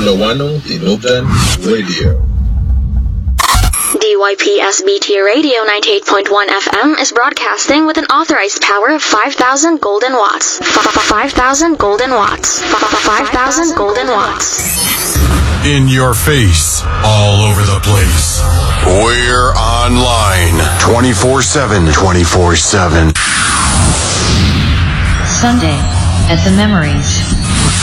Wano Tinubdan Radio. DYPSBT Radio 98.1 FM is broadcasting with an authorized power of 5,000 golden watts. 5,000 golden watts. 5,000 golden watts. In your face, all over the place. We're online 24/7. 24/7. Sunday at the Memories.